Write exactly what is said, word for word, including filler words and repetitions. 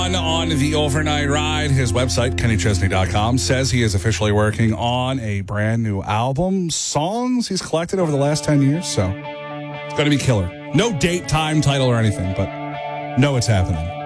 On, on the overnight ride, his website, kenny chesney dot com, says he is officially working on a brand new album. Songs he's collected over the last ten years, so it's going to be killer. No date, time, title, or anything, but know it's happening.